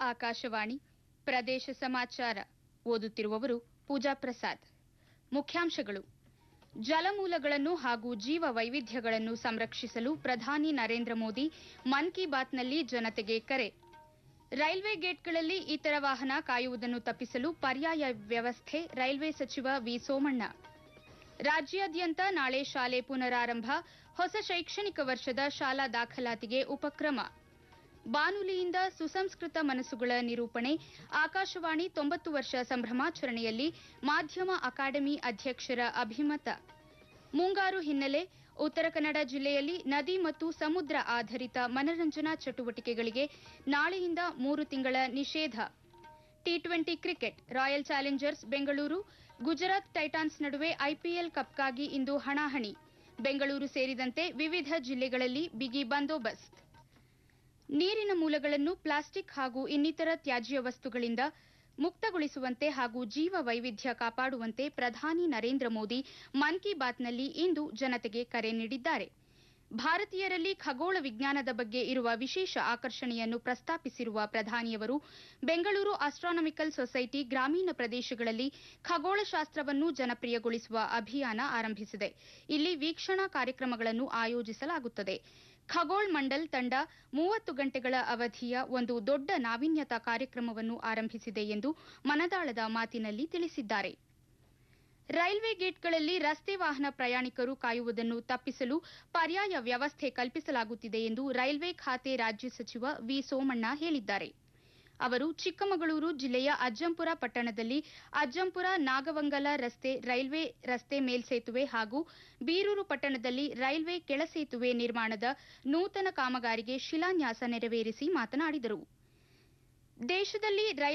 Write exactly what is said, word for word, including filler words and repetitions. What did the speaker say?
ಆಕಾಶವಾಣಿ ಪ್ರದೇಶ ಸಮಾಚಾರ ಓದುತ್ತಿರುವವರು ಪೂಜಾ ಪ್ರಸಾದ್. ಮುಖ್ಯಾಂಶಗಳು: ಜಲಮೂಲಗಳನ್ನು ಹಾಗೂ ಜೀವ ವೈವಿಧ್ಯಗಳನ್ನು ಸಂರಕ್ಷಿಸಲು ಪ್ರಧಾನಿ ನರೇಂದ್ರ ಮೋದಿ ಮನ್ ಕಿ ಬಾತ್ನಲ್ಲಿ ಜನತೆಗೆ ಕರೆ. ರೈಲ್ವೆ ಗೇಟ್ಗಳಲ್ಲಿ ಇತರ ವಾಹನ ಕಾಯುವುದನ್ನು ತಪ್ಪಿಸಲು ಪರ್ಯಾಯ ವ್ಯವಸ್ಥೆ ರೈಲ್ವೆ ಸಚಿವ ವಿ ಸೋಮಣ್ಣ. ರಾಜ್ಯಾದ್ಯಂತ ನಾಳೆ ಶಾಲೆ ಪುನರಾರಂಭ, ಹೊಸ ಶೈಕ್ಷಣಿಕ ವರ್ಷದ ಶಾಲಾ ದಾಖಲಾತಿಗೆ ಉಪಕ್ರಮ. ಬಾನುಲಿಯಿಂದ ಸುಸಂಸ್ಕೃತ ಮನಸ್ಸುಗಳ ನಿರೂಪಣೆ, ಆಕಾಶವಾಣಿ ತೊಂಬತ್ತು ವರ್ಷ ಸಂಭ್ರಮಾಚರಣೆಯಲ್ಲಿ ಮಾಧ್ಯಮ ಅಕಾಡೆಮಿ ಅಧ್ಯಕ್ಷರ ಅಭಿಮತ. ಮುಂಗಾರು ಹಿನ್ನೆಲೆ, ಉತ್ತರ ಕನ್ನಡ ಜಿಲ್ಲೆಯಲ್ಲಿ ನದಿ ಮತ್ತು ಸಮುದ್ರ ಆಧಾರಿತ ಮನರಂಜನಾ ಚಟುವಟಿಕೆಗಳಿಗೆ ನಾಳೆಯಿಂದ ಮೂರು ತಿಂಗಳ ನಿಷೇಧ. T twenty cricket, royal Challengers Bengaluru Gujarat Titans ನಡುವೆ ಐಪಿಎಲ್ ಕಪ್ಗಾಗಿ ಇಂದು ಹಣಾಹಣಿ. ಬೆಂಗಳೂರು ಸೇರಿದಂತೆ ವಿವಿಧ ಜಿಲ್ಲೆಗಳಲ್ಲಿ ಬಿಗಿ ಬಂದೋಬಸ್ತ್. ನೀರಿನ ಮೂಲಗಳನ್ನು ಪ್ಲಾಸ್ಟಿಕ್ ಹಾಗೂ ಇನ್ನಿತರ ತ್ಯಾಜ್ಯ ವಸ್ತುಗಳಿಂದ ಮುಕ್ತಗೊಳಿಸುವಂತೆ ಹಾಗೂ ಜೀವ ವೈವಿಧ್ಯ ಕಾಪಾಡುವಂತೆ ಪ್ರಧಾನಿ ನರೇಂದ್ರ ಮೋದಿ ಮನ್ ಕಿ ಬಾತ್ನಲ್ಲಿ ಇಂದು ಜನತೆಗೆ ಕರೆ ನೀಡಿದ್ದಾರೆ. ಭಾರತೀಯರಲ್ಲಿ ಖಗೋಳ ವಿಜ್ಞಾನದ ಬಗ್ಗೆ ಇರುವ ವಿಶೇಷ ಆಕರ್ಷಣೆಯನ್ನು ಪ್ರಸ್ತಾಪಿಸಿರುವ ಪ್ರಧಾನಿಯವರು, ಬೆಂಗಳೂರು ಆಸ್ಟ್ರಾನಮಿಕಲ್ ಸೊಸೈಟಿ ಗ್ರಾಮೀಣ ಪ್ರದೇಶಗಳಲ್ಲಿ ಖಗೋಳಶಾಸ್ತ್ರವನ್ನು ಜನಪ್ರಿಯಗೊಳಿಸುವ ಅಭಿಯಾನ ಆರಂಭಿಸಿದೆ. ಇಲ್ಲಿ ವೀಕ್ಷಣಾ ಕಾರ್ಯಕ್ರಮಗಳನ್ನು ಆಯೋಜಿಸಲಾಗುತ್ತದೆ. ಖಗೋಳ್ ಮಂಡಲ್ ತಂಡ ಮೂವತ್ತು ಗಂಟೆಗಳ ಅವಧಿಯ ಒಂದು ದೊಡ್ಡ ನಾವೀನ್ಯತಾ ಕಾರ್ಯಕ್ರಮವನ್ನು ಆರಂಭಿಸಿದೆ ಎಂದು ಮನದಾಳದ ಮಾತಿನಲ್ಲಿ ತಿಳಿಸಿದ್ದಾರೆ. ರೈಲ್ವೆ ಗೇಟ್ಗಳಲ್ಲಿ ರಸ್ತೆ ವಾಹನ ಪ್ರಯಾಣಿಕರು ಕಾಯುವುದನ್ನು ತಪ್ಪಿಸಲು ಪರ್ಯಾಯ ವ್ಯವಸ್ಥೆ ಕಲ್ಪಿಸಲಾಗುತ್ತಿದೆ ಎಂದು ರೈಲ್ವೆ ಖಾತೆ ರಾಜ್ಯ ಸಚಿವ ವಿ ಸೋಮಣ್ಣ ಹೇಳಿದ್ದಾರೆ. ಅವರು ಚಿಕ್ಕಮಗಳೂರು ಜಿಲ್ಲೆಯ ಅಜ್ಜಂಪುರ ಪಟ್ಟಣದಲ್ಲಿ ಅಜ್ಜಂಪುರ ನಾಗವಂಗಲ ರಸ್ತೆ ರೈಲ್ವೆ ರಸ್ತೆ ಮೇಲ್ಸೇತುವೆ ಹಾಗೂ ಬೀರೂರು ಪಟ್ಟಣದಲ್ಲಿ ರೈಲ್ವೆ ಕೆಳಸೇತುವೆ ನಿರ್ಮಾಣದ ನೂತನ ಕಾಮಗಾರಿಗೆ ಶಿಲಾನ್ಯಾಸ ನೆರವೇರಿಸಿ ಮಾತನಾಡಿದರು. ದೇಶದಲ್ಲಿ